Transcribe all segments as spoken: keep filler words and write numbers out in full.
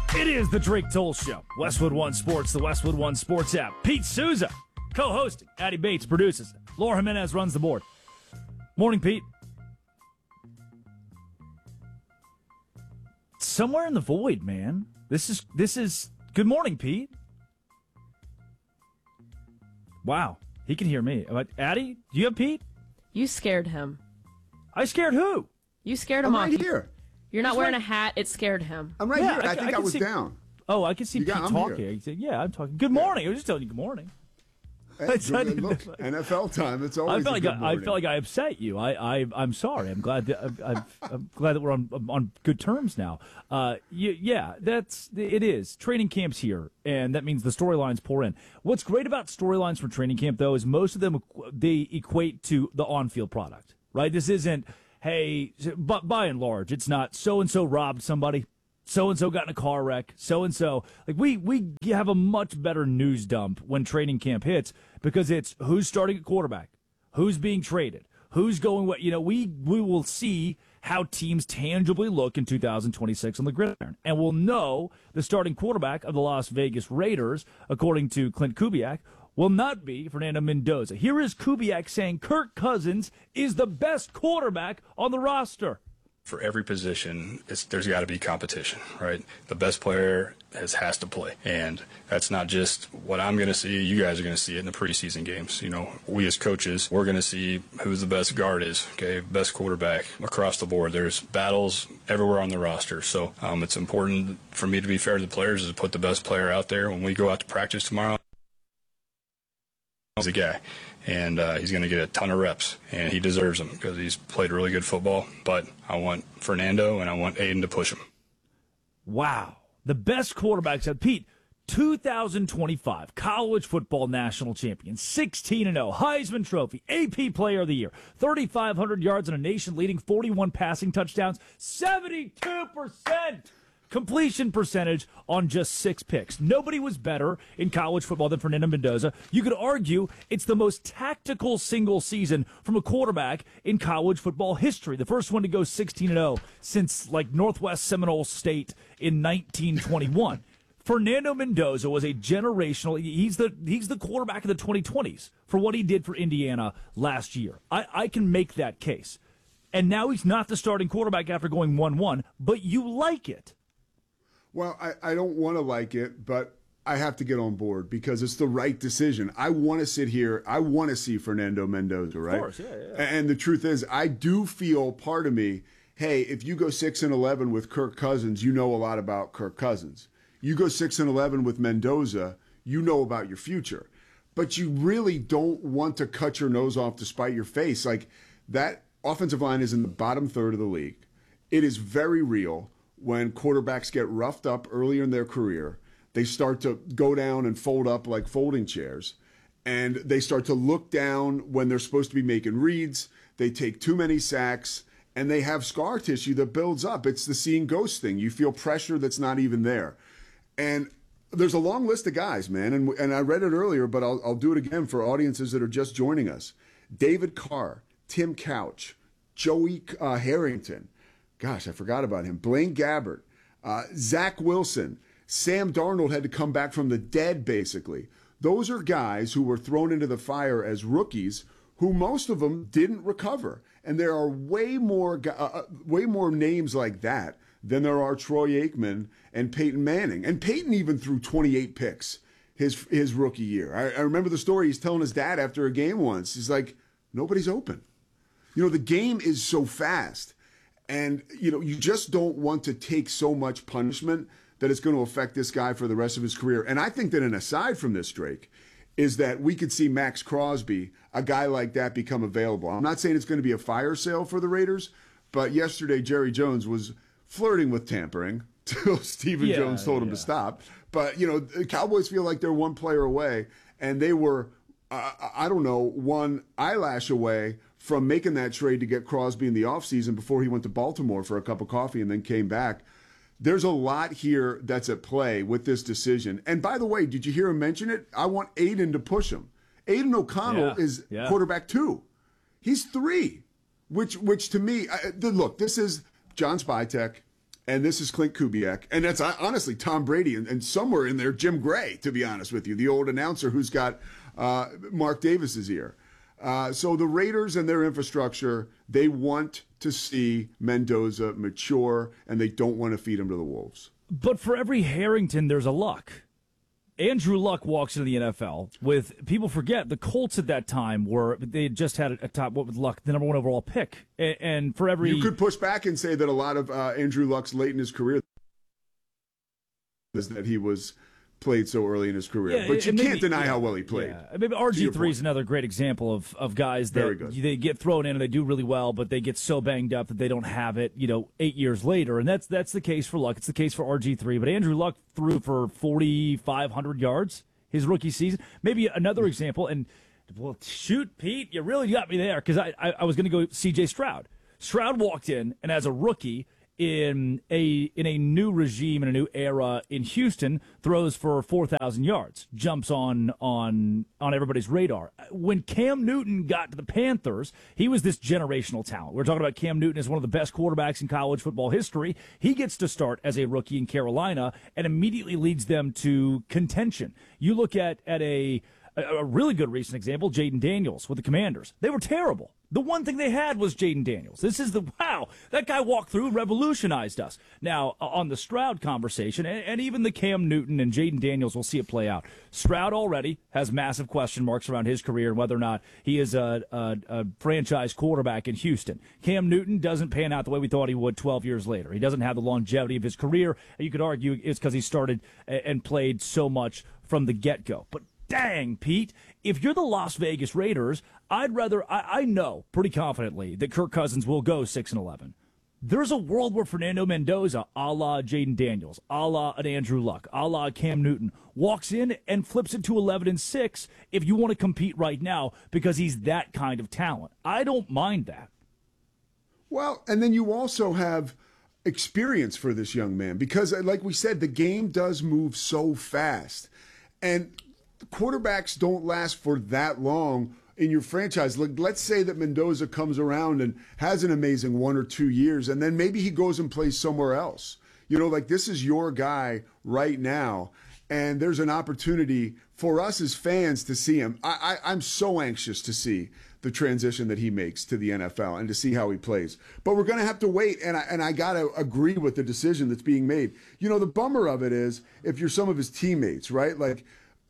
It is the Drake Toll Show. Westwood One Sports, the Westwood One Sports app. Pete Souza, co-hosting. Addy Bates produces. Laura Jimenez runs the board. Morning, Pete. Somewhere in the void, man. This is, this is, good morning, Pete. Wow. He can hear me. Addy, do you have Pete? You scared him. I scared who? You scared him I'm off. right here. You're not Just wearing right- a hat. It scared him. I'm right Yeah, here. I, I- think I I, can was see- down. Oh, I can see You Pete got- I'm talking. here. He said, yeah, I'm talking. Good morning. I was just telling you good morning. Hey, I didn't- look, N F L time. It's I always felt a like good I, I morning. felt like I upset you. I, I I'm sorry. I'm glad that I've, I've, I'm glad that we're on on good terms now. Uh, you, yeah, that's it is. Training camp's here, and that means the storylines pour in. What's great about storylines from training camp, though, is most of them they equate to the on-field product, right? This isn't hey, but by and large, it's not so and so robbed somebody. So-and-so got in a car wreck, so-and-so. Like, we, we have a much better news dump when training camp hits because it's who's starting at quarterback, who's being traded, who's going what, you know, we, we will see how teams tangibly look in two thousand twenty-six on the gridiron. And we'll know the starting quarterback of the Las Vegas Raiders, according to Clint Kubiak, will not be Fernando Mendoza. Here is Kubiak saying Kirk Cousins is the best quarterback on the roster. For every position, it's, there's got to be competition, right? The best player has has to play, and that's not just what I'm going to see. You guys are going to see it in the preseason games. You know, we as coaches, we're going to see who the best guard is, okay, best quarterback across the board. There's battles everywhere on the roster, so um, it's important for me to be fair to the players is to put the best player out there. When we go out to practice tomorrow, he's a guy. And uh, he's going to get a ton of reps, and he deserves them because he's played really good football. But I want Fernando and I want Aiden to push him. Wow. The best quarterbacks at Pete, two thousand twenty-five college football national champion, sixteen and oh, Heisman Trophy, A P Player of the Year, thirty-five hundred yards and a nation-leading forty-one passing touchdowns, seventy-two percent completion percentage on just six picks. Nobody was better in college football than Fernando Mendoza. You could argue it's the most tactical single season from a quarterback in college football history. The first one to go sixteen and oh since like Northwest Seminole State in nineteen twenty-one. Fernando Mendoza was a generational, he's the he's the quarterback of the twenty twenties for what he did for Indiana last year. I, I can make that case. And now he's not the starting quarterback after going one one, but you like it. Well, I, I don't want to like it, but I have to get on board because it's the right decision. I want to sit here. I want to see Fernando Mendoza, right? Of course, yeah, yeah. And the truth is, I do feel part of me, hey, if you go six and eleven with Kirk Cousins, you know a lot about Kirk Cousins. You go six and eleven with Mendoza, you know about your future. But you really don't want to cut your nose off to spite your face. Like, that offensive line is in the bottom third of the league. It is very real. When quarterbacks get roughed up earlier in their career, they start to go down and fold up like folding chairs. And they start to look down when they're supposed to be making reads. They take too many sacks, and they have scar tissue that builds up. It's the seeing ghost thing. You feel pressure that's not even there. And there's a long list of guys, man. And, and I read it earlier, but I'll, I'll do it again for audiences that are just joining us. David Carr, Tim Couch, Joey uh, Harrington. Gosh, I forgot about him. Blaine Gabbert, uh, Zach Wilson, Sam Darnold had to come back from the dead, basically. Those are guys who were thrown into the fire as rookies who most of them didn't recover. And there are way more, uh, way more names like that than there are Troy Aikman and Peyton Manning. And Peyton even threw twenty-eight picks his, his rookie year. I, I remember the story he's telling his dad after a game once. He's like, nobody's open. You know, the game is so fast. And, you know, you just don't want to take so much punishment that it's going to affect this guy for the rest of his career. And I think that an aside from this, Drake, is that we could see Max Crosby, a guy like that, become available. I'm not saying it's going to be a fire sale for the Raiders, but yesterday Jerry Jones was flirting with tampering till Stephen yeah, Jones told him yeah. to stop. But, you know, the Cowboys feel like they're one player away, and they were, uh, I don't know, one eyelash away from making that trade to get Crosby in the offseason before he went to Baltimore for a cup of coffee and then came back. There's a lot here that's at play with this decision. And by the way, did you hear him mention it? I want Aiden to push him. Aiden O'Connell Yeah, is yeah. quarterback two. He's three, which which to me, I, look, this is John Spytek and this is Clint Kubiak, and that's uh, honestly Tom Brady, and, and somewhere in there, Jim Gray, to be honest with you, the old announcer who's got uh, Mark Davis's ear. Uh, so the Raiders and their infrastructure, they want to see Mendoza mature, and they don't want to feed him to the wolves. But for every Harrington, there's a Luck. Andrew Luck walks into the N F L with, people forget, the Colts at that time were, they had just had a top, what with Luck, the number one overall pick. And, and for every... You could push back and say that a lot of uh, Andrew Luck's late in his career is that he was played so early in his career. Yeah, but you maybe, can't deny yeah, how well he played. Yeah. Maybe R G three is another great example of, of guys that they get thrown in and they do really well, but they get so banged up that they don't have it, you know, eight years later. And that's that's the case for Luck. It's the case for R G three. But Andrew Luck threw for forty-five hundred yards his rookie season. Maybe another example, and well, shoot, Pete, you really got me there, because I, I, I was going to go C J Stroud. Stroud walked in, and as a rookie, in a in a new regime, in a new era in Houston, throws for four thousand yards, jumps on on on everybody's radar. When Cam Newton got to the Panthers, he was this generational talent. We're talking about Cam Newton as one of the best quarterbacks in college football history. He gets to start as a rookie in Carolina and immediately leads them to contention. You look at at a a really good recent example, Jaden Daniels with the Commanders. They were terrible. The one thing they had was Jaden Daniels. This is the, wow, that guy walked through and revolutionized us. Now, on the Stroud conversation, and, and even the Cam Newton and Jaden Daniels, we'll see it play out. Stroud already has massive question marks around his career and whether or not he is a, a, a franchise quarterback in Houston. Cam Newton doesn't pan out the way we thought he would twelve years later. He doesn't have the longevity of his career. You could argue it's because he started and played so much from the get-go. But dang, Pete, if you're the Las Vegas Raiders, I'd rather, I, I know pretty confidently that Kirk Cousins will go six and eleven. There's a world where Fernando Mendoza, a la Jaden Daniels, a la an Andrew Luck, a la Cam Newton, walks in and flips it to eleven and six if you want to compete right now, because he's that kind of talent. I don't mind that. Well, and then you also have experience for this young man, because like we said, the game does move so fast. And quarterbacks don't last for that long in your franchise. Like, let's say that Mendoza comes around and has an amazing one or two years, and then maybe he goes and plays somewhere else. You know, like, this is your guy right now, and there's an opportunity for us as fans to see him. I, I, I'm so anxious to see the transition that he makes to the N F L and to see how he plays. But we're going to have to wait, and I, and I got to agree with the decision that's being made. You know, the bummer of it is, if you're some of his teammates, right, like,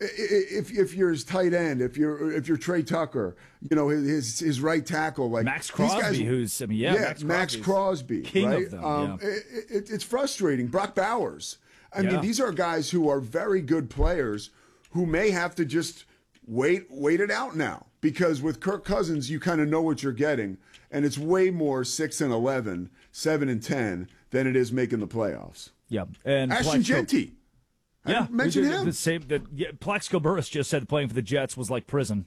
If if you're his tight end, if you're if you're Trey Tucker, you know, his his right tackle, like Max Crosby, guys, who's I mean, yeah, yeah Max, Max Crosby, king right? of them. Um, yeah. it, it, it's frustrating. Brock Bowers. I yeah. mean, these are guys who are very good players who may have to just wait wait it out now, because with Kirk Cousins, you kind of know what you're getting, and it's way more six and eleven, seven and ten than it is making the playoffs. Yeah, and Ashton Jeanty. Yeah, mention him. The same, that yeah, Plaxico Burress just said playing for the Jets was like prison,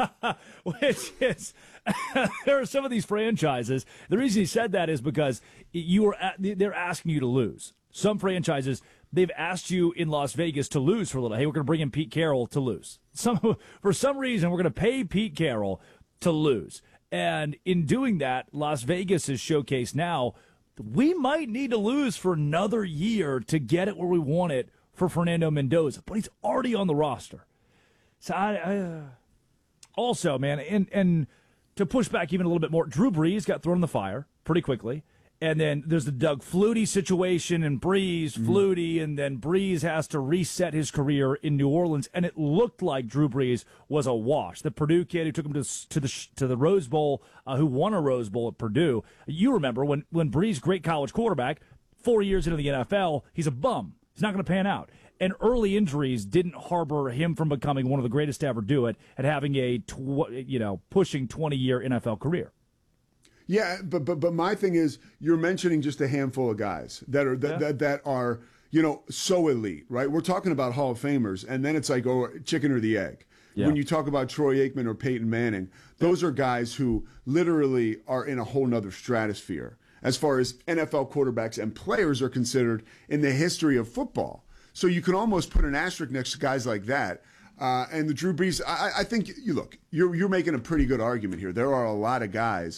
which is there are some of these franchises. The reason he said that is because you are at, they're asking you to lose. Some franchises, they've asked you in Las Vegas to lose for a little. Hey, we're going to bring in Pete Carroll to lose. Some for some reason, we're going to pay Pete Carroll to lose, and in doing that, Las Vegas is showcased now. We might need to lose for another year to get it where we want it for Fernando Mendoza, but he's already on the roster. So I, I uh, also, man, and and to push back even a little bit more, Drew Brees got thrown in the fire pretty quickly, and then there's the Doug Flutie situation, and Brees, mm-hmm. Flutie, and then Brees has to reset his career in New Orleans, and it looked like Drew Brees was a wash. The Purdue kid who took him to to the to the Rose Bowl, uh, who won a Rose Bowl at Purdue. You remember when when Brees, great college quarterback, four years into the N F L, he's a bum. He's not going to pan out. And early injuries didn't harbor him from becoming one of the greatest to ever do it and having a, tw- you know, pushing twenty-year N F L career. Yeah, but but but my thing is, you're mentioning just a handful of guys that are that, yeah. that, that are, you know, so elite, right? We're talking about Hall of Famers, and then it's like, oh, chicken or the egg. Yeah. When you talk about Troy Aikman or Peyton Manning, those are guys who literally are in a whole nother stratosphere as far as N F L quarterbacks and players are considered in the history of football. So you can almost put an asterisk next to guys like that. Uh, and the Drew Brees, I, I think, you look, you're, you're making a pretty good argument here. There are a lot of guys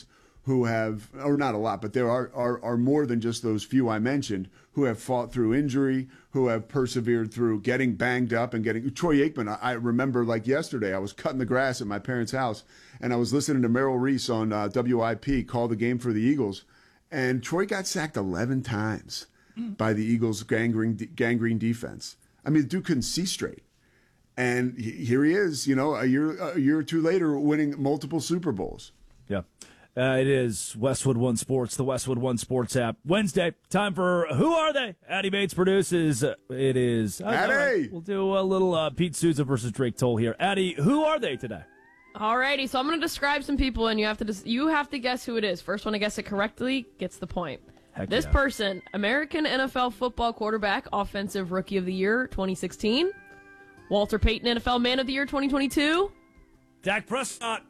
who have, or not a lot, but there are, are, are more than just those few I mentioned who have fought through injury, who have persevered through getting banged up and getting. Troy Aikman, I, I remember like yesterday, I was cutting the grass at my parents' house and I was listening to Merrill Reese on uh, W I P call the game for the Eagles. And Troy got sacked eleven times mm. by the Eagles' gangrene, gangrene defense. I mean, the dude couldn't see straight. And he, here he is, you know, a year, a year or two later, winning multiple Super Bowls. Yeah. Uh, it is Westwood One Sports, the Westwood One Sports app. Wednesday, time for Who Are They? Addy Bates produces. Uh, it is. Uh, Addy! Right. We'll do a little uh, Pete Souza versus Drake Toll here. Addy, who are they today? Alrighty, so I'm going to describe some people, and you have to dis- you have to guess who it is. First one to guess it correctly gets the point. Heck this yeah. person, American N F L football quarterback, Offensive Rookie of the Year twenty sixteen. Walter Payton, N F L Man of the Year twenty twenty-two. Dak Prescott.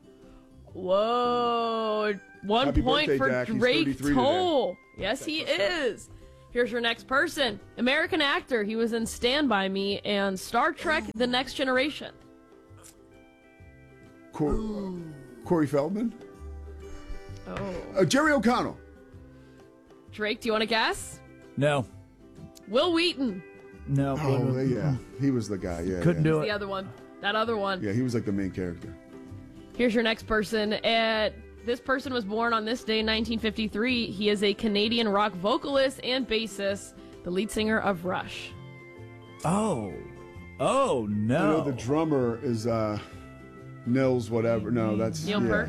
Whoa. One Happy point birthday, for Dak. He's Drake Toll. today. Yes, he is. Here's your next person. American actor. He was in Stand By Me and Star Trek The Next Generation. Cor- Corey Feldman? Oh. Uh, Jerry O'Connell. Drake, do you want to guess? No. Will Wheaton. No. Oh, yeah. He was the guy. Yeah. Couldn't yeah. do it. The other one. That other one. Yeah, he was like the main character. Here's your next person. At This person was born on this day in nineteen fifty-three. He is a Canadian rock vocalist and bassist, the lead singer of Rush. Oh. Oh, no. You know, the drummer is uh, Nils whatever. No, that's... Neil yeah. Peart.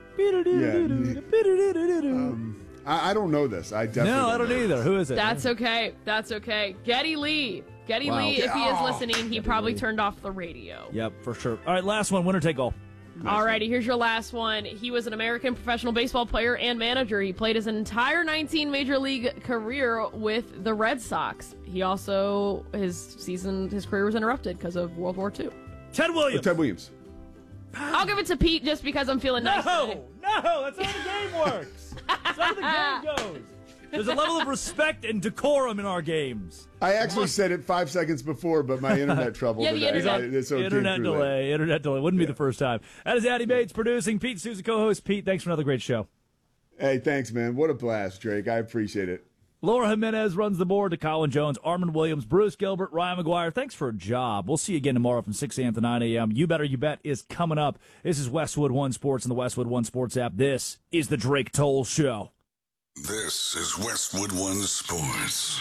Yeah. um, I, I don't know this. I definitely No, I don't know either. this. Who is it? That's okay. That's okay. Geddy Lee. Geddy Wow. Lee, if he is Oh, listening, he probably turned off the radio. Yep, for sure. All right, last one. Winner take all. Alrighty, here's your last one. He was an American professional baseball player and manager. He played his entire nineteen Major League career with the Red Sox. He also, his season, his career was interrupted because of World War Two. Ted Williams. Ted Williams. I'll give it to Pete just because I'm feeling nice today. No, no, that's not how the game works. That's not how the game goes. There's a level of respect and decorum in our games. I actually said it five seconds before, but my internet trouble. Yeah, the today. internet- I- so it came internet through delay. late. Internet delay. Wouldn't Yeah. be the first time. That is Addy Bates producing. Pete Souza, co-host. Pete, thanks for another great show. Hey, thanks, man. What a blast, Drake. I appreciate it. Laura Jimenez runs the board to Colin Jones, Armand Williams, Bruce Gilbert, Ryan McGuire. Thanks for a job. We'll see you again tomorrow from six a.m. to nine a.m. You Better You Bet is coming up. This is Westwood One Sports and the Westwood One Sports app. This is the Drake Toll Show. This is Westwood One Sports.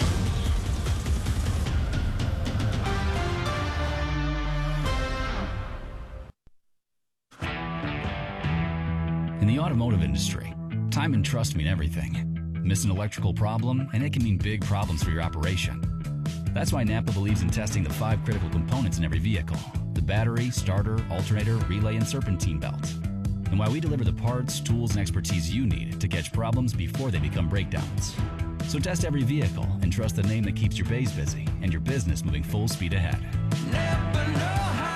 In the automotive industry, time and trust mean everything. Miss an electrical problem, and it can mean big problems for your operation. That's why Napa believes in testing the five critical components in every vehicle: the battery, starter, alternator, relay, and serpentine belt. And why we deliver the parts, tools, and expertise you need to catch problems before they become breakdowns. So test every vehicle and trust the name that keeps your bays busy and your business moving full speed ahead. Napa know-how.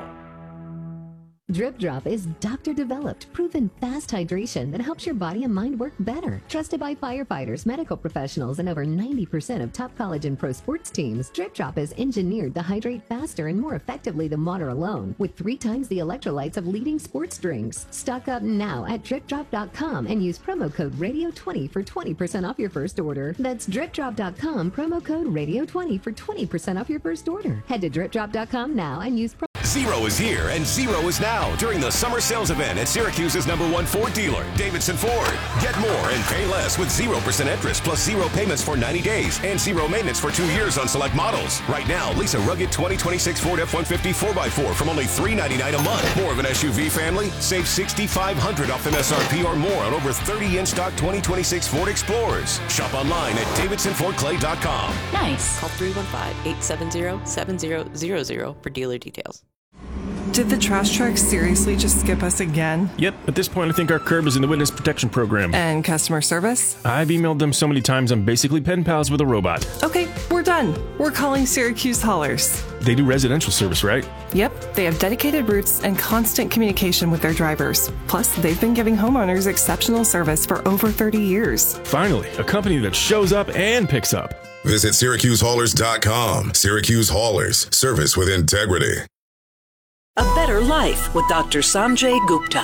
Drip Drop is doctor-developed, proven fast hydration that helps your body and mind work better. Trusted by firefighters, medical professionals, and over ninety percent of top college and pro sports teams, Drip Drop is engineered to hydrate faster and more effectively than water alone, with three times the electrolytes of leading sports drinks. Stock up now at drip drop dot com and use promo code radio twenty for twenty percent off your first order. That's drip drop dot com, promo code radio twenty for twenty percent off your first order. Head to drip drop dot com now and use promo Zero is here and zero is now during the summer sales event at Syracuse's number one Ford dealer, Davidson Ford. Get more and pay less with zero percent interest plus zero payments for ninety days and zero maintenance for two years on select models. Right now, lease a rugged twenty twenty-six Ford F one fifty four by four from only three hundred ninety-nine dollars a month. More of an S U V family? Save six thousand five hundred dollars off M S R P or more on over thirty in-stock twenty twenty-six Ford Explorers. Shop online at davidson ford clay dot com. Nice. Call three one five, eight seven zero, seven zero zero zero for dealer details. Did the trash truck seriously just skip us again? Yep, at this point I think our curb is in the witness protection program. And customer service? I've emailed them so many times I'm basically pen pals with a robot. Okay, we're done. We're calling Syracuse Haulers. They do residential service, right? Yep, they have dedicated routes and constant communication with their drivers. Plus, they've been giving homeowners exceptional service for over thirty years. Finally, a company that shows up and picks up. Visit Syracuse Haulers dot com. Syracuse Haulers, service with integrity. A better life with Doctor Sanjay Gupta.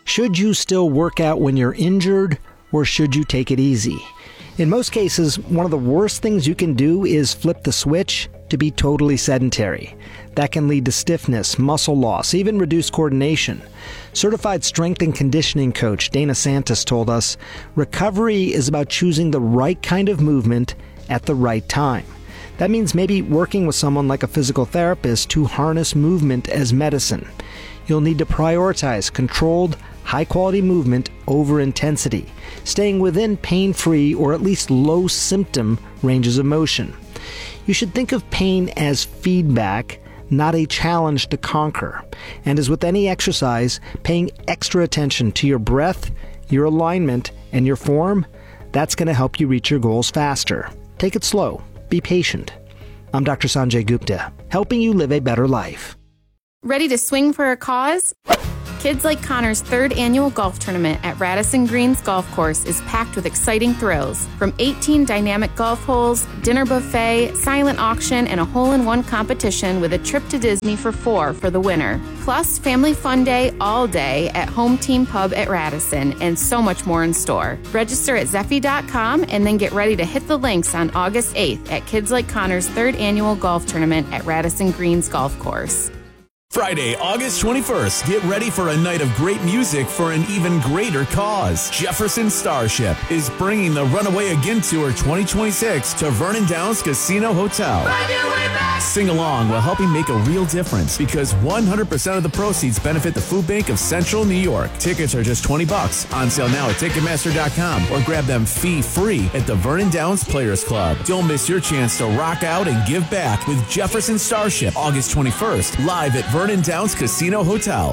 Should you still work out when you're injured, or should you take it easy? In most cases, one of the worst things you can do is flip the switch to be totally sedentary. That can lead to stiffness, muscle loss, even reduced coordination. Certified strength and conditioning coach Dana Santos told us, recovery is about choosing the right kind of movement at the right time. That means maybe working with someone like a physical therapist to harness movement as medicine. You'll need to prioritize controlled, high-quality movement over intensity, staying within pain-free or at least low-symptom ranges of motion. You should think of pain as feedback, not a challenge to conquer. And as with any exercise, paying extra attention to your breath, your alignment, and your form, that's going to help you reach your goals faster. Take it slow. Be patient. I'm Doctor Sanjay Gupta, helping you live a better life. Ready to swing for a cause? Kids Like Connor's third annual golf tournament at Radisson Greens Golf Course is packed with exciting thrills. From eighteen dynamic golf holes, dinner buffet, silent auction, and a hole-in-one competition with a trip to Disney for four for the winner. Plus, family fun day all day at Home Team Pub at Radisson, and so much more in store. Register at Zeffy dot com and then get ready to hit the links on August eighth at Kids Like Connor's third annual golf tournament at Radisson Greens Golf Course. Friday, August twenty-first, get ready for a night of great music for an even greater cause. Jefferson Starship is bringing the Runaway Again Tour twenty twenty-six to Vernon Downs Casino Hotel. Sing along while helping make a real difference because one hundred percent of the proceeds benefit the Food Bank of Central New York. Tickets are just twenty bucks. On sale now at Ticketmaster dot com or grab them fee-free at the Vernon Downs Players Club. Don't miss your chance to rock out and give back with Jefferson Starship, August twenty-first, live at Vernon Vernon Downs Casino Hotel.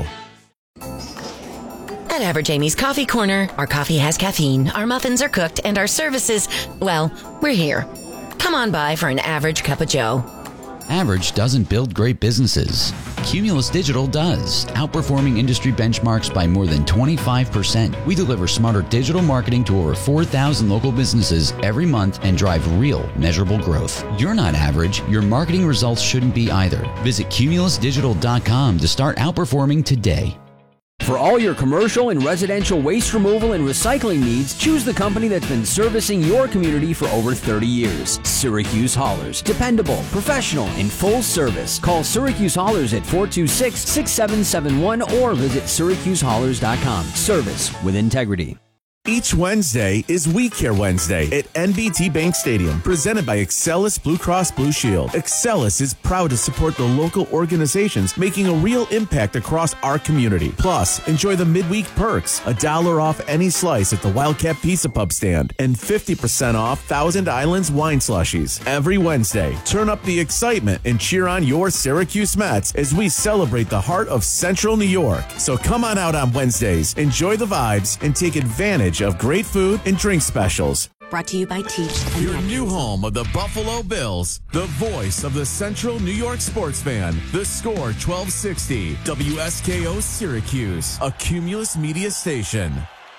At Average Amy's Coffee Corner, our coffee has caffeine, our muffins are cooked, and our services, well, we're here. Come on by for an average cup of joe. Average doesn't build great businesses. Cumulus Digital does, outperforming industry benchmarks by more than twenty-five percent. We deliver smarter digital marketing to over four thousand local businesses every month and drive real, measurable growth. You're not average. Your marketing results shouldn't be either. Visit Cumulus Digital dot com to start outperforming today. For all your commercial and residential waste removal and recycling needs, choose the company that's been servicing your community for over thirty years. Syracuse Haulers. Dependable, professional, and full service. Call Syracuse Haulers at four two six, six seven seven one or visit Syracuse Haulers dot com. Service with integrity. Each Wednesday is We Care Wednesday at N B T Bank Stadium, presented by Excelis Blue Cross Blue Shield. Excelis is proud to support the local organizations making a real impact across our community. Plus, enjoy the midweek perks, a dollar off any slice at the Wildcat Pizza Pub stand, and fifty percent off Thousand Islands wine slushies. Every Wednesday, turn up the excitement and cheer on your Syracuse Mets as we celebrate the heart of Central New York. So come on out on Wednesdays, enjoy the vibes, and take advantage of great food and drink specials. Brought to you by Teach. Your new home of the Buffalo Bills, the voice of the Central New York sports fan. The Score twelve sixty, W S K O Syracuse, a Cumulus media station.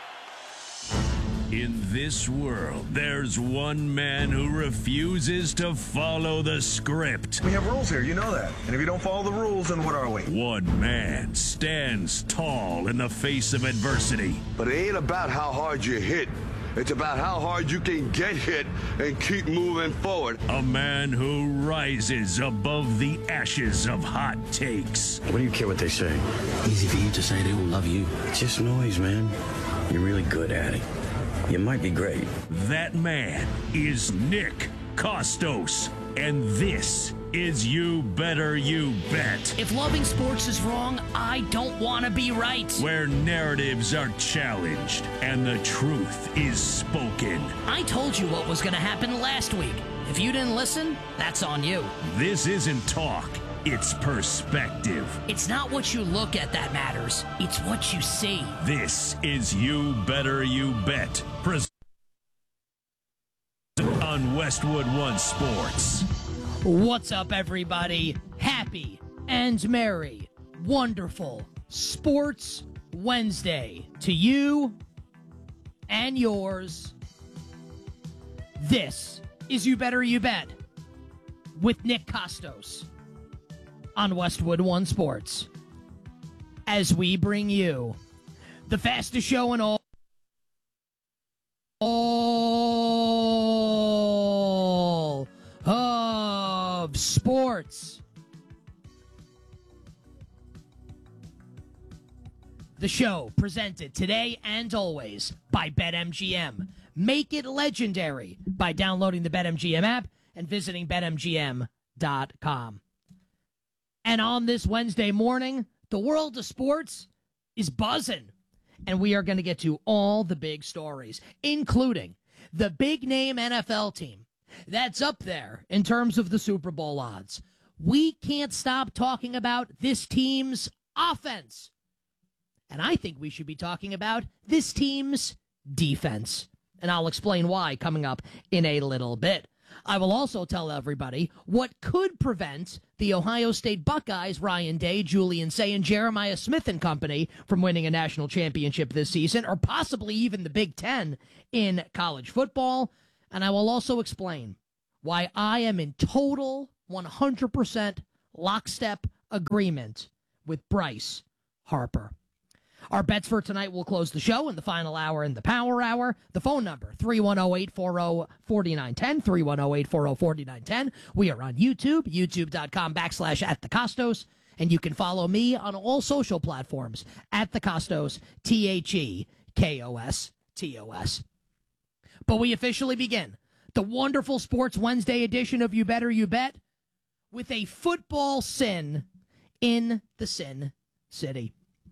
In this world, there's one man who refuses to follow the script. We have rules here, you know that. And if you don't follow the rules, then what are we? One man stands tall in the face of adversity. But it ain't about how hard you hit. It's about how hard you can get hit and keep moving forward. A man who rises above the ashes of hot takes. What do you care what they say? Easy for you to say they don't love you. It's just noise, man. You're really good at it. You might be great. That man is Nick Kostos, and this is You Better You Bet. If loving sports is wrong, I don't want to be right. Where narratives are challenged and the truth is spoken. I told you what was going to happen last week. If you didn't listen, that's on you. This isn't talk. It's perspective. It's not what you look at that matters. It's what you see. This is You Better You Bet. Presented on Westwood One Sports. What's up, everybody? Happy and merry, wonderful Sports Wednesday to you and yours. This is You Better You Bet with Nick Kostos on Westwood One Sports, as we bring you The fastest show in all, all of sports. The show presented today and always by BetMGM. Make it legendary by downloading the BetMGM app and visiting bet M G M dot com. And on this Wednesday morning, the world of sports is buzzing. And we are going to get to all the big stories, including the big-name N F L team that's up there in terms of the Super Bowl odds. We can't stop talking about this team's offense. And I think we should be talking about this team's defense. And I'll explain why coming up in a little bit. I will also tell everybody what could prevent the Ohio State Buckeyes, Ryan Day, Julian Say, and Jeremiah Smith and company from winning a national championship this season, or possibly even the Big Ten in college football. And I will also explain why I am in total one hundred percent lockstep agreement with Bryce Harper. Our bets for tonight will close the show in the final hour in the Power Hour. The phone number, three one zero, eight four zero, four nine one zero, three one zero, eight four zero, four nine one zero. We are on YouTube, youtube.com backslash at the Costos. And you can follow me on all social platforms, at the Costos, T H E K O S T O S. But we officially begin the wonderful Sports Wednesday edition of You Better You Bet with a football sin in the Sin City.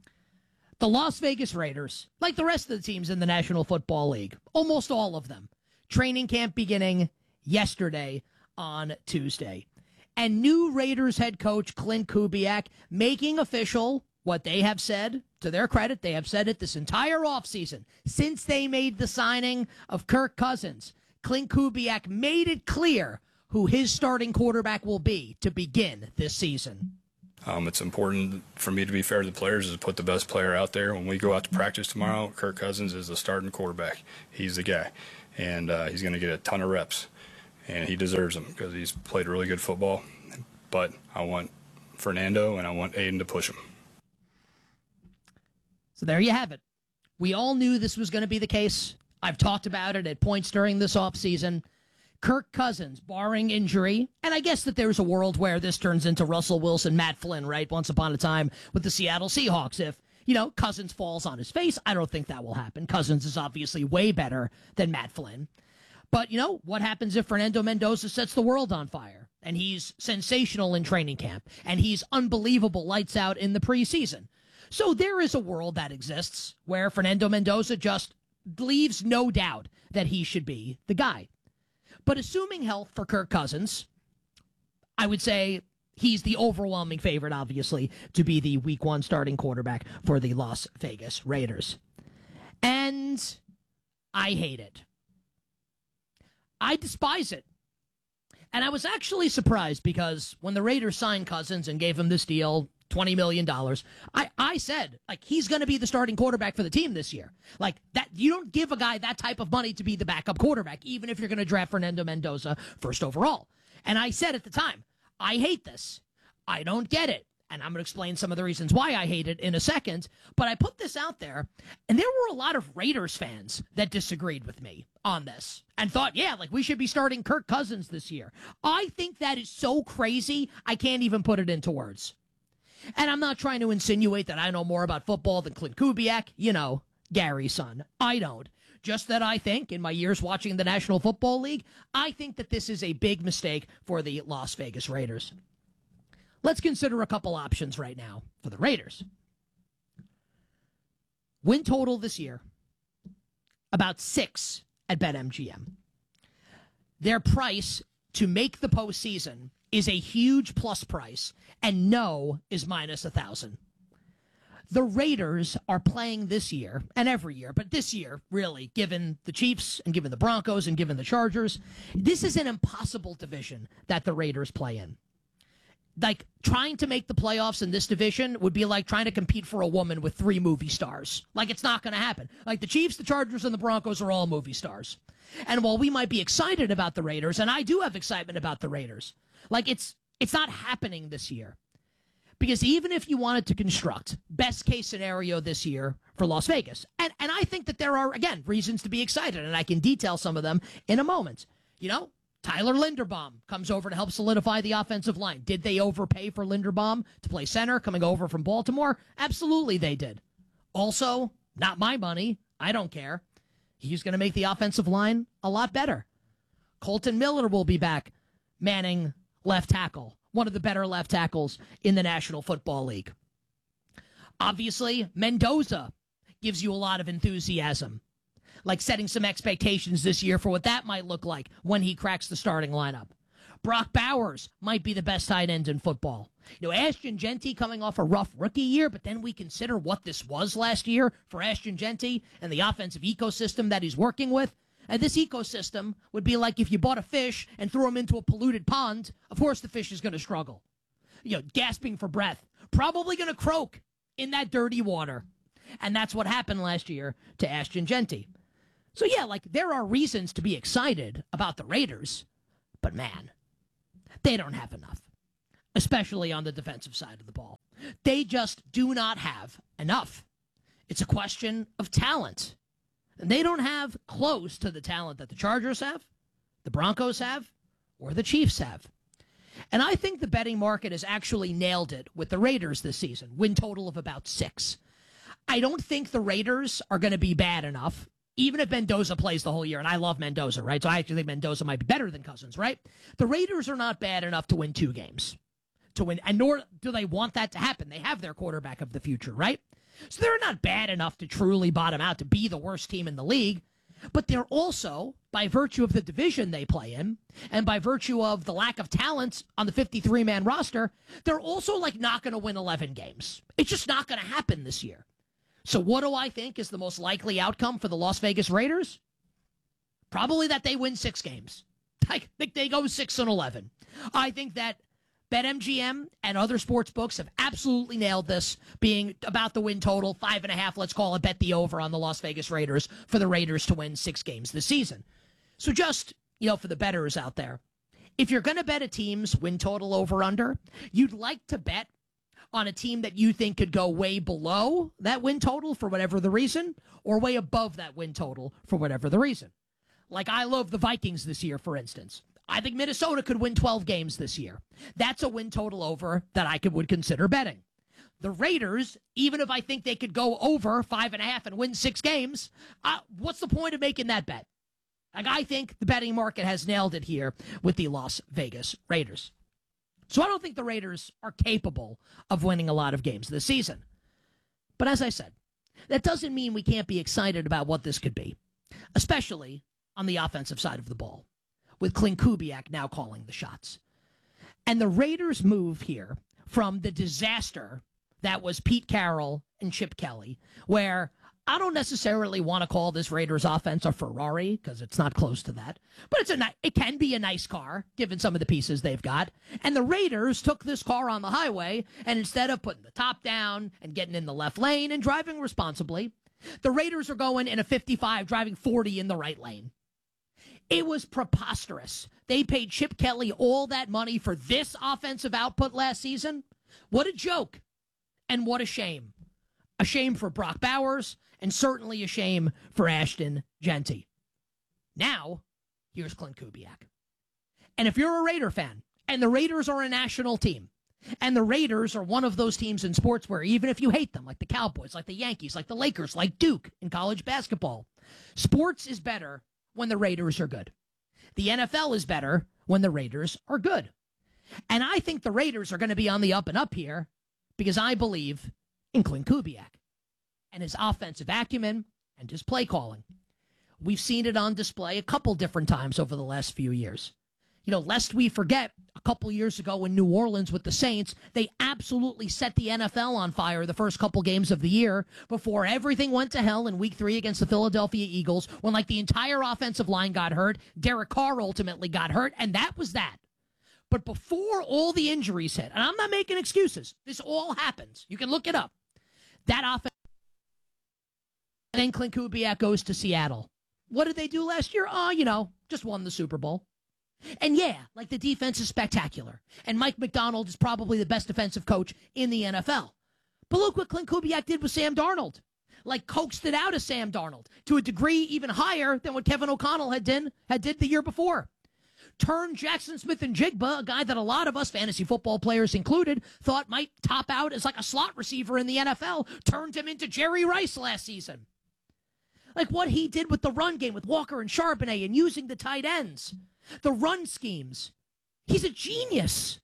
The Las Vegas Raiders, like the rest of the teams in the National Football League, almost all of them, training camp beginning yesterday on Tuesday. And new Raiders head coach Clint Kubiak making official what they have said, to their credit, they have said it this entire offseason, since they made the signing of Kirk Cousins. Clint Kubiak made it clear who his starting quarterback will be to begin this season. Um, it's important for me to be fair to the players is to put the best player out there. When we go out to practice tomorrow, Kirk Cousins is the starting quarterback. He's the guy, and uh, he's going to get a ton of reps, and he deserves them because he's played really good football. But I want Fernando and I want Aiden to push him. So there you have it. We all knew this was going to be the case. I've talked about it at points during this offseason. Kirk Cousins, barring injury, and I guess that there's a world where this turns into Russell Wilson, Matt Flynn, right? Once upon a time with the Seattle Seahawks. If, you know, Cousins falls on his face, I don't think that will happen. Cousins is obviously way better than Matt Flynn. But, you know, what happens if Fernando Mendoza sets the world on fire? And he's sensational in training camp, and he's unbelievable lights out in the preseason. So there is a world that exists where Fernando Mendoza just leaves no doubt that he should be the guy. But assuming health for Kirk Cousins, I would say he's the overwhelming favorite, obviously, to be the week one starting quarterback for the Las Vegas Raiders. And I hate it. I despise it. And I was actually surprised because when the Raiders signed Cousins and gave him this deal, twenty million dollars, I, I said, like, he's going to be the starting quarterback for the team this year. Like, that, you don't give a guy that type of money to be the backup quarterback, even if you're going to draft Fernando Mendoza first overall. And I said at the time, I hate this. I don't get it. And I'm going to explain some of the reasons why I hate it in a second. But I put this out there, and there were a lot of Raiders fans that disagreed with me on this and thought, yeah, like, we should be starting Kirk Cousins this year. I think that is so crazy, I can't even put it into words. And I'm not trying to insinuate that I know more about football than Clint Kubiak, you know, Gary's son. I don't. Just that I think, in my years watching the National Football League, I think that this is a big mistake for the Las Vegas Raiders. Let's consider a couple options right now for the Raiders. Win total this year, about six at BetMGM. Their price to make the postseason is a huge plus price, and no is minus a thousand. The Raiders are playing this year, and every year, but this year, really, given the Chiefs and given the Broncos and given the Chargers, this is an impossible division that the Raiders play in. Like, trying to make the playoffs in this division would be like trying to compete for a woman with three movie stars. Like, it's not going to happen. Like, the Chiefs, the Chargers, and the Broncos are all movie stars. And while we might be excited about the Raiders, and I do have excitement about the Raiders, like, it's it's not happening this year. Because even if you wanted to construct best case scenario this year for Las Vegas, and, and I think that there are, again, reasons to be excited, and I can detail some of them in a moment. You know, Tyler Linderbaum comes over to help solidify the offensive line. Did they overpay for Linderbaum to play center coming over from Baltimore? Absolutely they did. Also, not my money. I don't care. He's going to make the offensive line a lot better. Colton Miller will be back manning left tackle, one of the better left tackles in the National Football League. Obviously, Mendoza gives you a lot of enthusiasm, like setting some expectations this year for what that might look like when he cracks the starting lineup. Brock Bowers might be the best tight end in football. You know, Ashton Jeanty coming off a rough rookie year, but then we consider what this was last year for Ashton Jeanty and the offensive ecosystem that he's working with. And this ecosystem would be like if you bought a fish and threw him into a polluted pond. Of course the fish is going to struggle. You know, gasping for breath. Probably going to croak in that dirty water. And that's what happened last year to Ashton Jeanty. So, yeah, like, there are reasons to be excited about the Raiders. But, man, they don't have enough. Especially on the defensive side of the ball. They just do not have enough. It's a question of talent. And they don't have close to the talent that the Chargers have, the Broncos have, or the Chiefs have. And I think the betting market has actually nailed it with the Raiders this season. Win total of about six. I don't think the Raiders are going to be bad enough, even if Mendoza plays the whole year. And I love Mendoza, right? So I actually think Mendoza might be better than Cousins, right? The Raiders are not bad enough to win two games. To win, and nor do they want that to happen. They have their quarterback of the future, right? So they're not bad enough to truly bottom out, to be the worst team in the league. But they're also, by virtue of the division they play in, and by virtue of the lack of talent on the fifty-three man roster, they're also, like, not going to win eleven games. It's just not going to happen this year. So what do I think is the most likely outcome for the Las Vegas Raiders? Probably that they win six games. I think they go six and eleven. I think that BetMGM and other sports books have absolutely nailed this, being about the win total, five and a half, let's call it, bet the over on the Las Vegas Raiders for the Raiders to win six games this season. So just, you know, for the bettors out there, if you're going to bet a team's win total over under, you'd like to bet on a team that you think could go way below that win total for whatever the reason, or way above that win total for whatever the reason. Like, I love the Vikings this year, for instance. I think Minnesota could win twelve games this year. That's a win total over that I could, would consider betting. The Raiders, even if I think they could go over five and a half and win six games, uh, what's the point of making that bet? Like, I think the betting market has nailed it here with the Las Vegas Raiders. So I don't think the Raiders are capable of winning a lot of games this season. But as I said, that doesn't mean we can't be excited about what this could be, especially on the offensive side of the ball, with Clint Kubiak now calling the shots. And the Raiders move here from the disaster that was Pete Carroll and Chip Kelly, where I don't necessarily want to call this Raiders offense a Ferrari, because it's not close to that, but it's a ni- it can be a nice car, given some of the pieces they've got. And the Raiders took this car on the highway, and instead of putting the top down and getting in the left lane and driving responsibly, the Raiders are going in a fifty-five, driving forty in the right lane. It was preposterous. They paid Chip Kelly all that money for this offensive output last season. What a joke. And what a shame. A shame for Brock Bowers, and certainly a shame for Ashton Jeanty. Now, here's Clint Kubiak. And if you're a Raider fan, and the Raiders are a national team, and the Raiders are one of those teams in sports where even if you hate them, like the Cowboys, like the Yankees, like the Lakers, like Duke in college basketball, sports is better when the Raiders are good. The N F L is better when the Raiders are good. And I think the Raiders are going to be on the up and up here because I believe in Clint Kubiak and his offensive acumen and his play calling. We've seen it on display a couple different times over the last few years. You know, lest we forget, a couple years ago in New Orleans with the Saints, they absolutely set the N F L on fire the first couple games of the year before everything went to hell in week three against the Philadelphia Eagles when, like, the entire offensive line got hurt. Derek Carr ultimately got hurt, and that was that. But before all the injuries hit, and I'm not making excuses, this all happens. You can look it up. That offense. And then Clint Kubiak goes to Seattle. What did they do last year? Oh, you know, just won the Super Bowl. And yeah, like the defense is spectacular. And Mike McDonald is probably the best defensive coach in the N F L. But look what Clint Kubiak did with Sam Darnold. Like coaxed it out of Sam Darnold to a degree even higher than what Kevin O'Connell had done, had did the year before. Turned Jackson Smith and Jigba, a guy that a lot of us fantasy football players included thought might top out as like a slot receiver in the N F L, turned him into Jerry Rice last season. Like what he did with the run game with Walker and Charbonnet and using the tight ends, the run schemes. He's a genius.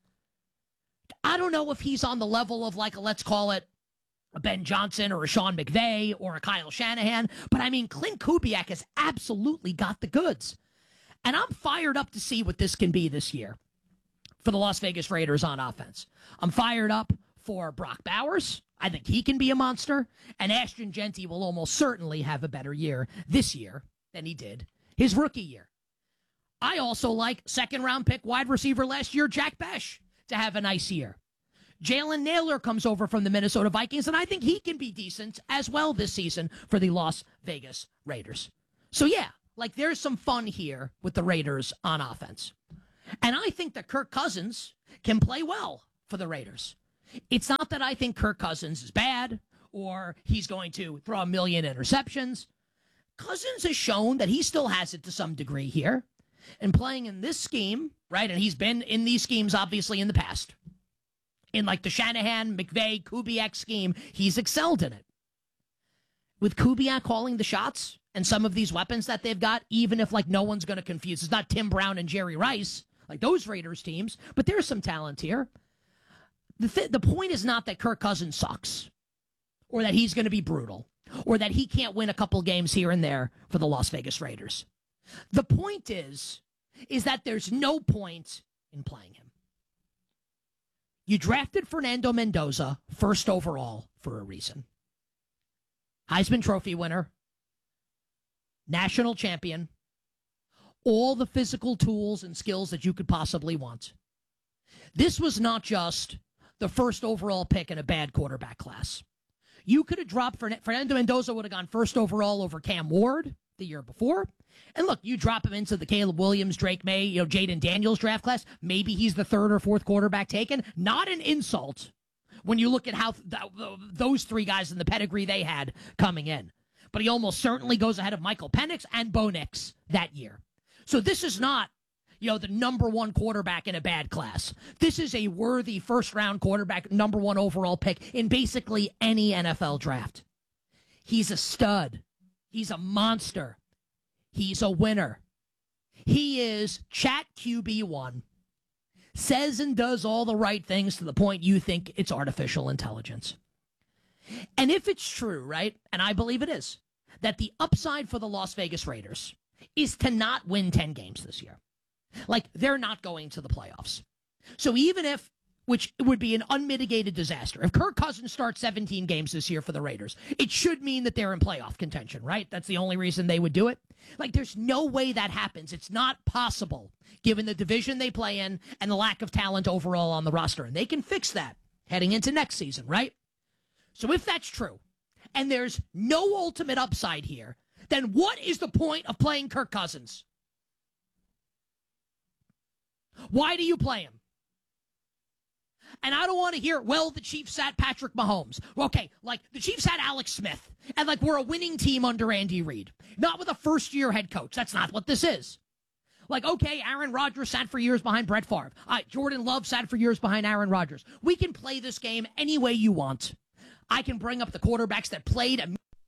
I don't know if he's on the level of like, a, let's call it a Ben Johnson or a Sean McVay or a Kyle Shanahan, but I mean, Clint Kubiak has absolutely got the goods. And I'm fired up to see what this can be this year for the Las Vegas Raiders on offense. I'm fired up for Brock Bowers. I think he can be a monster. And Ashton Genty will almost certainly have a better year this year than he did his rookie year. I also like second-round pick wide receiver last year, Jack Besh, to have a nice year. Jalen Naylor comes over from the Minnesota Vikings, and I think he can be decent as well this season for the Las Vegas Raiders. So, yeah. Like, there's some fun here with the Raiders on offense. And I think that Kirk Cousins can play well for the Raiders. It's not that I think Kirk Cousins is bad or he's going to throw a million interceptions. Cousins has shown that he still has it to some degree here. And playing in this scheme, right, and he's been in these schemes, obviously, in the past. In, like, the Shanahan, McVay, Kubiak scheme, he's excelled in it. With Kubiak calling the shots and some of these weapons that they've got, even if, like, no one's going to confuse. It's not Tim Brown and Jerry Rice, like those Raiders teams, but there's some talent here. The, th- the point is not that Kirk Cousins sucks or that he's going to be brutal or that he can't win a couple games here and there for the Las Vegas Raiders. The point is, is that there's no point in playing him. You drafted Fernando Mendoza first overall for a reason. Heisman Trophy winner, national champion, all the physical tools and skills that you could possibly want. This was not just the first overall pick in a bad quarterback class. You could have dropped, Fernando Mendoza would have gone first overall over Cam Ward the year before. And look, you drop him into the Caleb Williams, Drake May, you know, Jaden Daniels draft class. Maybe he's the third or fourth quarterback taken. Not an insult when you look at how th- those three guys in the pedigree they had coming in. But he almost certainly goes ahead of Michael Penix and Bo Nix that year. So this is not, you know, the number one quarterback in a bad class. This is a worthy first-round quarterback, number one overall pick in basically any N F L draft. He's a stud. He's a monster. He's a winner. He is Chat Q B one. Says and does all the right things to the point you think it's artificial intelligence. And if it's true, right, and I believe it is, that the upside for the Las Vegas Raiders is to not win ten games this year. Like, they're not going to the playoffs. So even if, which would be an unmitigated disaster, if Kirk Cousins starts seventeen games this year for the Raiders, it should mean that they're in playoff contention, right? That's the only reason they would do it. Like, there's no way that happens. It's not possible, given the division they play in and the lack of talent overall on the roster. And they can fix that heading into next season, right? So if that's true, and there's no ultimate upside here, then what is the point of playing Kirk Cousins? Why do you play him? And I don't want to hear, well, the Chiefs sat Patrick Mahomes. Okay, like, the Chiefs had Alex Smith. And, like, we're a winning team under Andy Reid. Not with a first-year head coach. That's not what this is. Like, okay, Aaron Rodgers sat for years behind Brett Favre. All right, Jordan Love sat for years behind Aaron Rodgers. We can play this game any way you want. I can bring up the quarterbacks that played.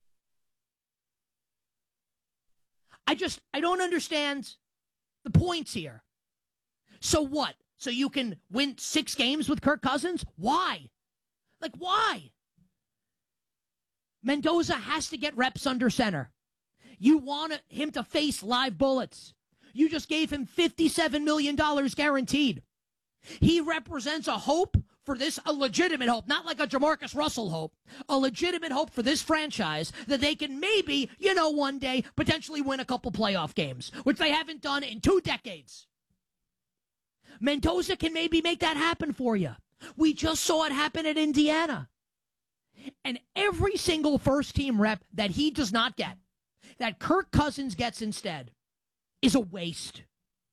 I just, I don't understand the points here. So what? So you can win six games with Kirk Cousins? Why? Like, why? Mendoza has to get reps under center. You want him to face live bullets. You just gave him fifty-seven million dollars guaranteed. He represents a hope for this, a legitimate hope, not like a Jamarcus Russell hope, a legitimate hope for this franchise that they can maybe, you know, one day potentially win a couple playoff games, which they haven't done in two decades. Mendoza can maybe make that happen for you. We just saw it happen at Indiana. And every single first-team rep that he does not get, that Kirk Cousins gets instead, is a waste.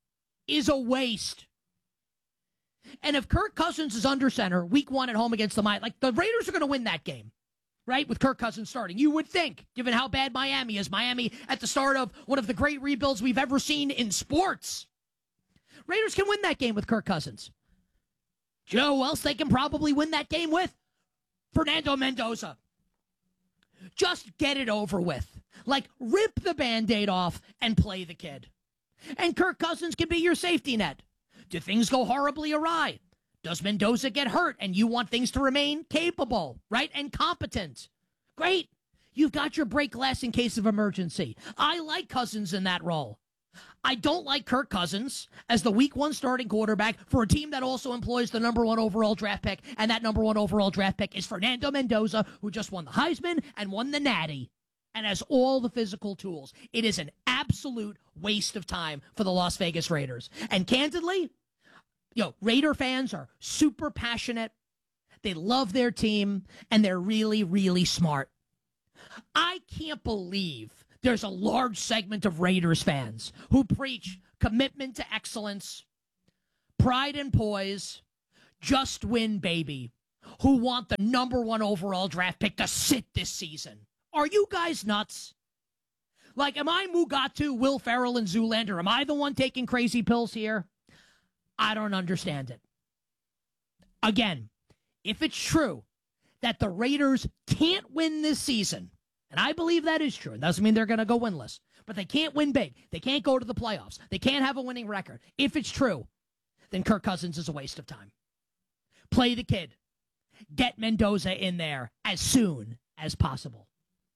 is a waste. And if Kirk Cousins is under center, week one at home against the Miami, like the Raiders are going to win that game, right? With Kirk Cousins starting. You would think, given how bad Miami is. Miami at the start of one of the great rebuilds we've ever seen in sports. Raiders can win that game with Kirk Cousins. Do you know who else they can probably win that game with? Fernando Mendoza. Just get it over with. Like, rip the Band-Aid off and play the kid. And Kirk Cousins can be your safety net. Do things go horribly awry? Does Mendoza get hurt and you want things to remain capable, right, and competent? Great. You've got your break glass in case of emergency. I like Cousins in that role. I don't like Kirk Cousins as the week one starting quarterback for a team that also employs the number one overall draft pick, and that number one overall draft pick is Fernando Mendoza, who just won the Heisman and won the Natty and has all the physical tools. It is an absolute waste of time for the Las Vegas Raiders. And candidly, you know, Raider fans are super passionate. They love their team, and they're really, really smart. I can't believe there's a large segment of Raiders fans who preach commitment to excellence, pride and poise, just win, baby, who want the number one overall draft pick to sit this season. Are you guys nuts? Like, am I Mugatu, Will Ferrell, and Zoolander? Am I the one taking crazy pills here? I don't understand it. Again, if it's true that the Raiders can't win this season, and I believe that is true. It doesn't mean they're going to go winless. But they can't win big. They can't go to the playoffs. They can't have a winning record. If it's true, then Kirk Cousins is a waste of time. Play the kid. Get Mendoza in there as soon as possible.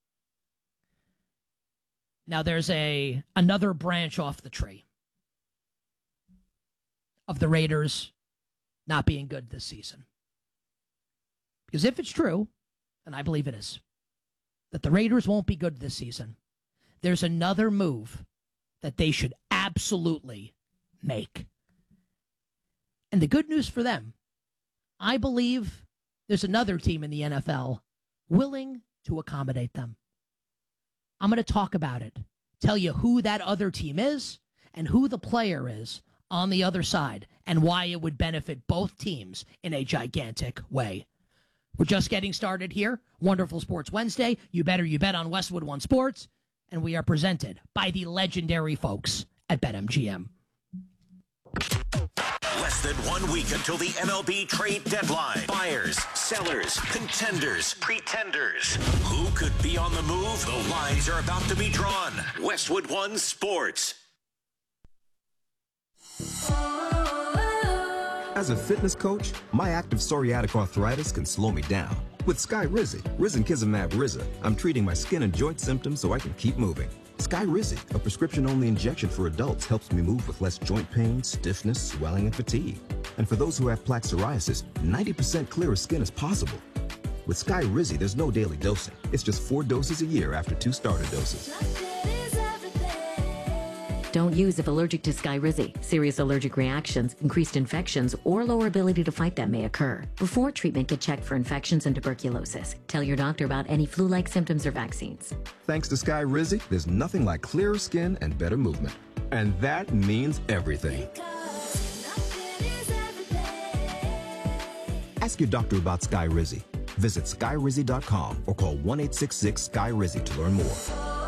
Now there's a another branch off the tree of the Raiders not being good this season. Because if it's true, and I believe it is, that the Raiders won't be good this season, there's another move that they should absolutely make. And the good news for them, I believe there's another team in the N F L willing to accommodate them. I'm going to talk about it, tell you who that other team is and who the player is on the other side and why it would benefit both teams in a gigantic way. We're just getting started here. Wonderful Sports Wednesday. You better you bet on Westwood One Sports. And we are presented by the legendary folks at BetMGM. Less than one week until the M L B trade deadline. Buyers, sellers, contenders, pretenders. Who could be on the move? The lines are about to be drawn. Westwood One Sports. As a fitness coach, my active psoriatic arthritis can slow me down. With Skyrizi, Risankizumab Riza, I'm treating my skin and joint symptoms so I can keep moving. Skyrizi, a prescription-only injection for adults, helps me move with less joint pain, stiffness, swelling, and fatigue. And for those who have plaque psoriasis, ninety percent clearer skin is possible. With Skyrizi, there's no daily dosing. It's just four doses a year after two starter doses. Don't use if allergic to Skyrizi. Serious allergic reactions, increased infections, or lower ability to fight them may occur. Before treatment, get checked for infections and tuberculosis. Tell your doctor about any flu-like symptoms or vaccines. Thanks to Skyrizi, there's nothing like clearer skin and better movement. And that means everything. Ask your doctor about Skyrizi. Visit Skyrizi dot com or call one eight six six Sky Rizi to learn more.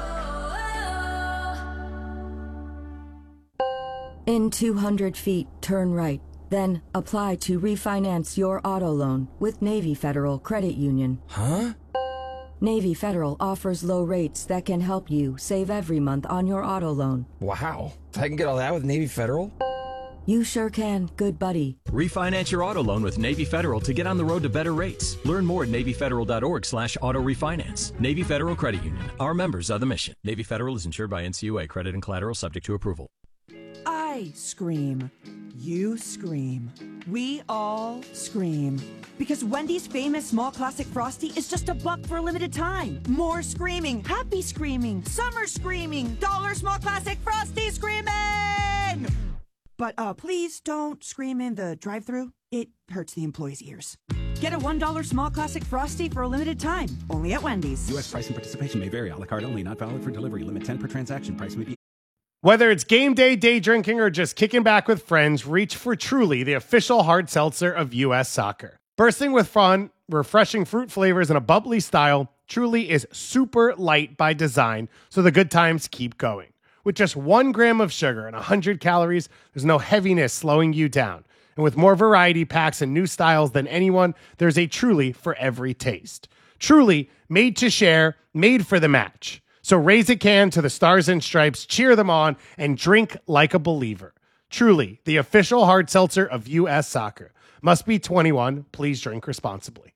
In two hundred feet, turn right. Then apply to refinance your auto loan with Navy Federal Credit Union. Huh? Navy Federal offers low rates that can help you save every month on your auto loan. Wow. I can get all that with Navy Federal? You sure can, good buddy. Refinance your auto loan with Navy Federal to get on the road to better rates. Learn more at Navy Federal dot org slash auto refinance. Navy Federal Credit Union. Our members are the mission. Navy Federal is insured by N C U A. Credit and collateral subject to approval. I scream. You scream. We all scream. Because Wendy's famous small classic Frosty is just a buck for a limited time. More screaming, happy screaming, summer screaming, dollar small classic Frosty screaming! But uh, please don't scream in the drive-thru. It hurts the employees' ears. Get a one dollar small classic Frosty for a limited time. Only at Wendy's. U S price and participation may vary. A la carte only. Not valid for delivery. Limit ten per transaction. Price may be... Whether it's game day, day drinking, or just kicking back with friends, reach for Truly, the official hard seltzer of U S Soccer. Bursting with fun, refreshing fruit flavors, and a bubbly style, Truly is super light by design, so the good times keep going. With just one gram of sugar and one hundred calories, there's no heaviness slowing you down. And with more variety packs and new styles than anyone, there's a Truly for every taste. Truly, made to share, made for the match. So raise a can to the Stars and Stripes, cheer them on, and drink like a believer. Truly, the official hard seltzer of U S Soccer. Must be twenty-one. Please drink responsibly.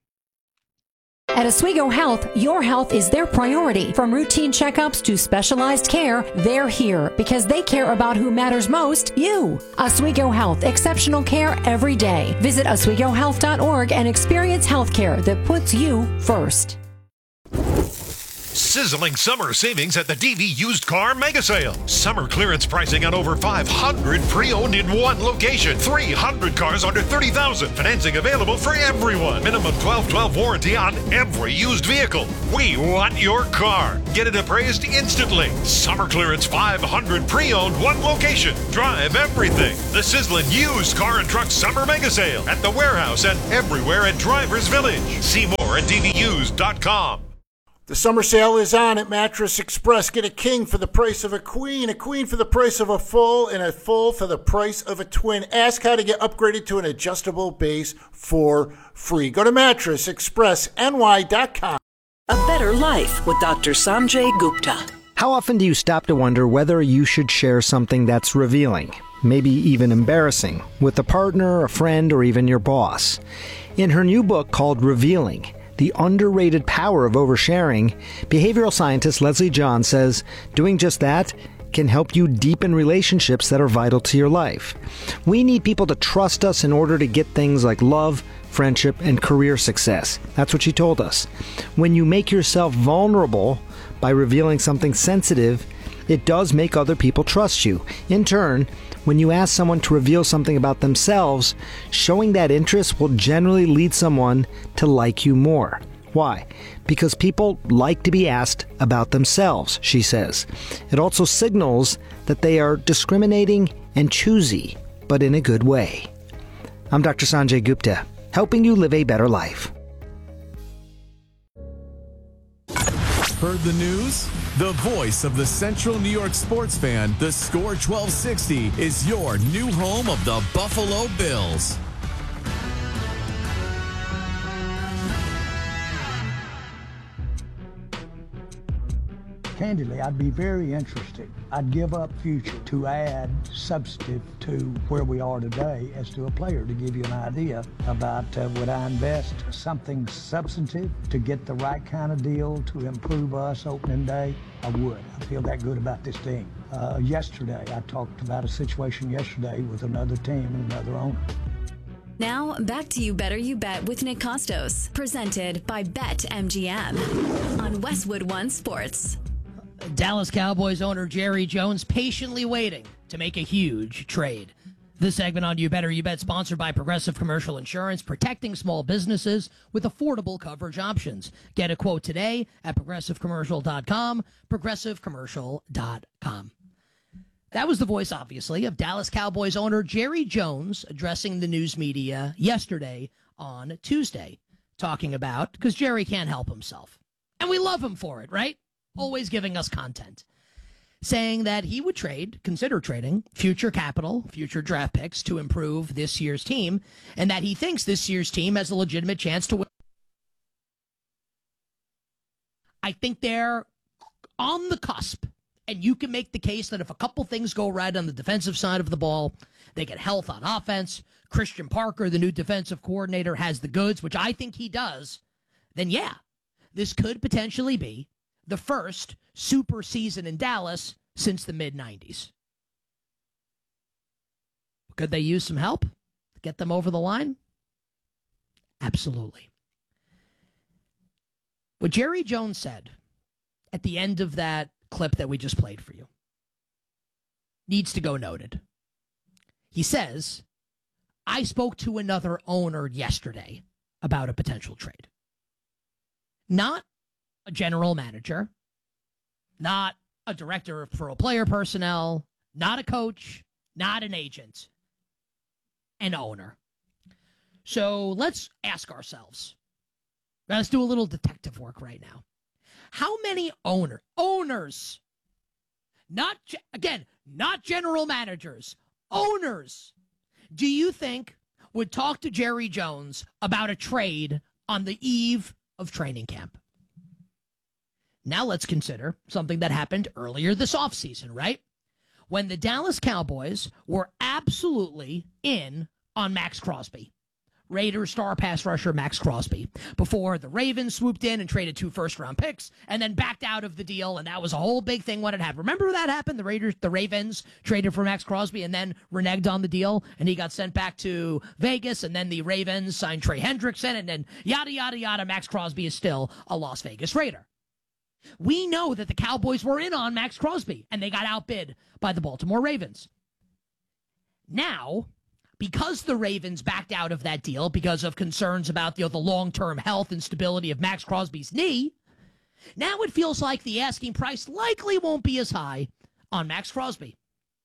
At Oswego Health, your health is their priority. From routine checkups to specialized care, they're here because they care about who matters most, you. Oswego Health, exceptional care every day. Visit oswego health dot org and experience healthcare that puts you first. Sizzling summer savings at the D V Used Car Mega Sale. Summer clearance pricing on over five hundred pre-owned in one location. three hundred cars under thirty thousand dollars. Financing available for everyone. Minimum twelve twelve warranty on every used vehicle. We want your car. Get it appraised instantly. Summer clearance five hundred pre-owned, one location. Drive everything. The sizzling used car and truck summer mega sale at the warehouse and everywhere at Drivers Village. See more at d v used dot com. The summer sale is on at Mattress Express. Get a king for the price of a queen, a queen for the price of a full, and a full for the price of a twin. Ask how to get upgraded to an adjustable base for free. Go to mattress express n y dot com. A better life with Doctor Sanjay Gupta. How often do you stop to wonder whether you should share something that's revealing, maybe even embarrassing, with a partner, a friend, or even your boss? In her new book called Revealing, The Underrated Power of Oversharing, behavioral scientist Leslie John says doing just that can help you deepen relationships that are vital to your life. We need people to trust us in order to get things like love, friendship, and career success. That's what she told us. When you make yourself vulnerable by revealing something sensitive, it does make other people trust you. In turn, when you ask someone to reveal something about themselves, showing that interest will generally lead someone to like you more. Why? Because people like to be asked about themselves, she says. It also signals that they are discriminating and choosy, but in a good way. I'm Doctor Sanjay Gupta, helping you live a better life. Heard the news? The voice of the Central New York sports fan, the Score twelve sixty, is your new home of the Buffalo Bills. Candidly, I'd be very interested. I'd give up future to add substantive to where we are today as to a player, to give you an idea about uh, would I invest something substantive to get the right kind of deal to improve us opening day? I would. I feel that good about this team. Uh, yesterday, I talked about a situation yesterday with another team and another owner. Now, back to You Better You Bet with Nick Costos, presented by BetMGM on Westwood One Sports. Dallas Cowboys owner Jerry Jones patiently waiting to make a huge trade. This segment on You Better You Bet, sponsored by Progressive Commercial Insurance, protecting small businesses with affordable coverage options. Get a quote today at progressive commercial dot com, progressive commercial dot com. That was the voice, obviously, of Dallas Cowboys owner Jerry Jones addressing the news media yesterday on Tuesday, talking about, because Jerry can't help himself. And we love him for it, right? Always giving us content. Saying that he would trade, consider trading, future capital, future draft picks to improve this year's team, and that he thinks this year's team has a legitimate chance to win. I think they're on the cusp, and you can make the case that if a couple things go right on the defensive side of the ball, they get health on offense, Christian Parker, the new defensive coordinator, has the goods, which I think he does, then yeah, this could potentially be the first super season in Dallas since the mid nineties. Could they use some help to get them over the line? Absolutely. What Jerry Jones said at the end of that clip that we just played for you needs to go noted. He says, I spoke to another owner yesterday about a potential trade. Not a general manager, not a director of pro player personnel, not a coach, not an agent, an owner. So let's ask ourselves. Let's do a little detective work right now. How many owner owners, not again, not general managers, owners, do you think would talk to Jerry Jones about a trade on the eve of training camp? Now let's consider something that happened earlier this offseason, right? When the Dallas Cowboys were absolutely in on Max Crosby. Raiders star pass rusher Max Crosby, before the Ravens swooped in and traded two first-round picks and then backed out of the deal, and that was a whole big thing when it happened. Remember that happened? The Raiders, the Ravens traded for Max Crosby and then reneged on the deal, and he got sent back to Vegas, and then the Ravens signed Trey Hendrickson, and then yada, yada, yada. Max Crosby is still a Las Vegas Raider. We know that the Cowboys were in on Max Crosby, and they got outbid by the Baltimore Ravens. Now, because the Ravens backed out of that deal because of concerns about, you know, the long-term health and stability of Max Crosby's knee, now it feels like the asking price likely won't be as high on Max Crosby.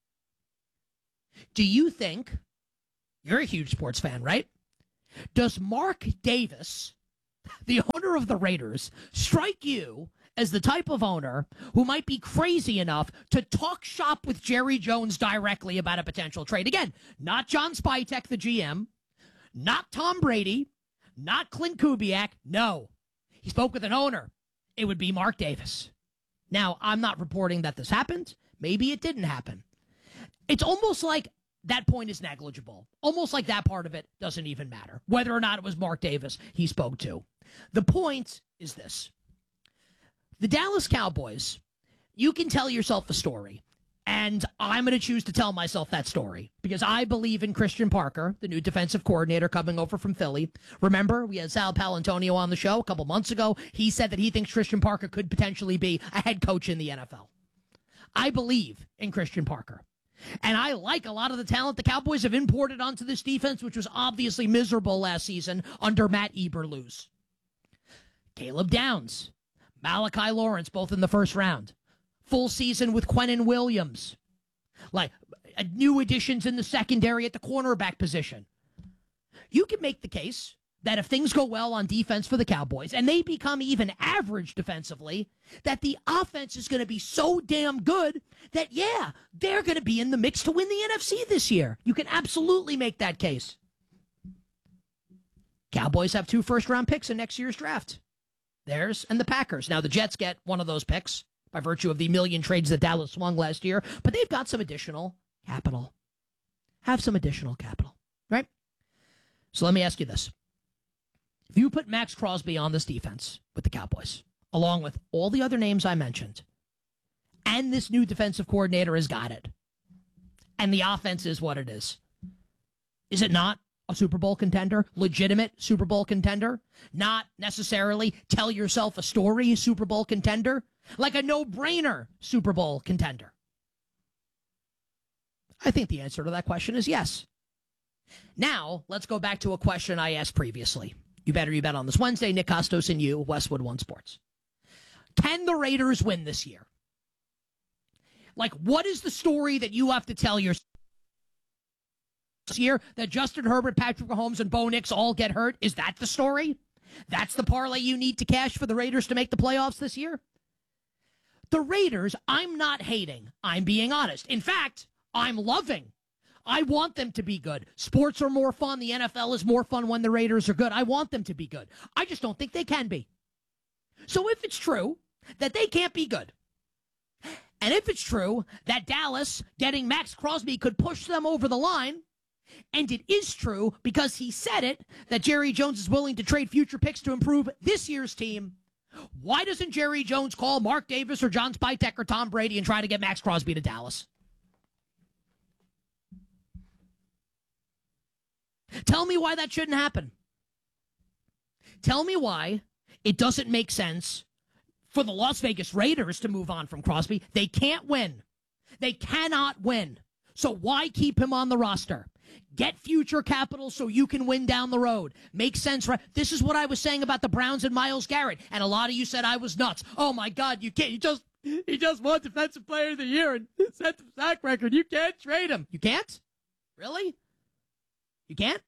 Do you think, you're a huge sports fan, right? Does Mark Davis, the owner of the Raiders, strike you as the type of owner who might be crazy enough to talk shop with Jerry Jones directly about a potential trade? Again, not John Spytek, the G M, not Tom Brady, not Clint Kubiak. No, he spoke with an owner. It would be Mark Davis. Now, I'm not reporting that this happened. Maybe it didn't happen. It's almost like that point is negligible. Almost like that part of it doesn't even matter, whether or not it was Mark Davis he spoke to. The point is this. The Dallas Cowboys, you can tell yourself a story, and I'm going to choose to tell myself that story because I believe in Christian Parker, the new defensive coordinator coming over from Philly. Remember, we had Sal Palantonio on the show a couple months ago. He said that he thinks Christian Parker could potentially be a head coach in the N F L. I believe in Christian Parker. And I like a lot of the talent the Cowboys have imported onto this defense, which was obviously miserable last season under Matt Eberflus. Caleb Downs, Malachi Lawrence, both in the first round. Full season with Quinnen Williams. Like, uh, new additions in the secondary at the cornerback position. You can make the case that if things go well on defense for the Cowboys, and they become even average defensively, that the offense is going to be so damn good that, yeah, they're going to be in the mix to win the N F C this year. You can absolutely make that case. Cowboys have two first-round picks in next year's draft. Theirs and the Packers. Now, the Jets get one of those picks by virtue of the million trades that Dallas swung last year, but they've got some additional capital. Have some additional capital, right? So let me ask you this. If you put Max Crosby on this defense with the Cowboys, along with all the other names I mentioned, and this new defensive coordinator has got it, and the offense is what it is, is it not a Super Bowl contender? Legitimate Super Bowl contender? Not necessarily tell yourself a story Super Bowl contender? Like a no-brainer Super Bowl contender? I think the answer to that question is yes. Now, let's go back to a question I asked previously. You better you bet on this Wednesday. Nick Costos and you, Westwood One Sports. Can the Raiders win this year? Like, what is the story that you have to tell yourself this year? That Justin Herbert, Patrick Mahomes, and Bo Nix all get hurt? Is that the story? That's the parlay you need to cash for the Raiders to make the playoffs this year? The Raiders, I'm not hating. I'm being honest. In fact, I'm loving. I want them to be good. Sports are more fun. The N F L is more fun when the Raiders are good. I want them to be good. I just don't think they can be. So if it's true that they can't be good, and if it's true that Dallas getting Max Crosby could push them over the line, and it is true because he said it, that Jerry Jones is willing to trade future picks to improve this year's team, why doesn't Jerry Jones call Mark Davis or John Spytek or Tom Brady and try to get Max Crosby to Dallas? Tell me why that shouldn't happen. Tell me why it doesn't make sense for the Las Vegas Raiders to move on from Crosby. They can't win. They cannot win. So why keep him on the roster? Get future capital so you can win down the road. Makes sense, right? This is what I was saying about the Browns and Myles Garrett. And a lot of you said I was nuts. Oh, my God, you can't. You just He just won Defensive Player of the Year and set the sack record. You can't trade him. You can't? Really? You can't?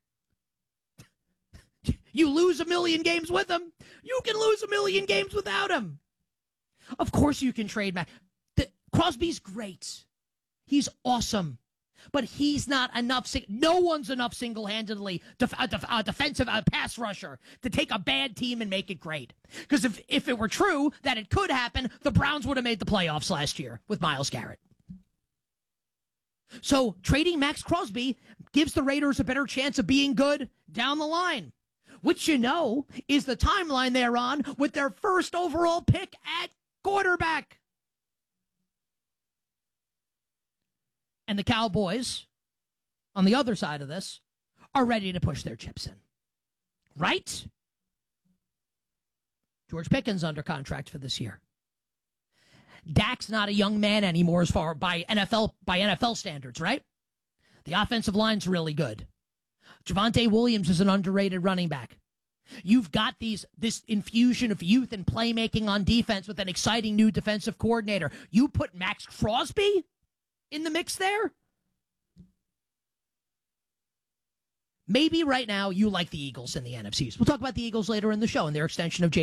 You lose a million games with him. You can lose a million games without him. Of course you can trade Mac. The, Crosby's great. He's awesome. But he's not enough. No one's enough single-handedly def, a, def, a defensive a pass rusher to take a bad team and make it great. Because if, if it were true that it could happen, the Browns would have made the playoffs last year with Myles Garrett. So trading Max Crosby gives the Raiders a better chance of being good down the line, which you know is the timeline they're on with their first overall pick at quarterback. And the Cowboys, on the other side of this, are ready to push their chips in. Right? George Pickens under contract for this year. Dak's not a young man anymore as far by N F L by N F L standards, right? The offensive line's really good. Javonte Williams is an underrated running back. You've got these this infusion of youth and playmaking on defense with an exciting new defensive coordinator. You put Max Crosby in the mix there? Maybe right now you like the Eagles in the N F C. We'll talk about the Eagles later in the show and their extension of J.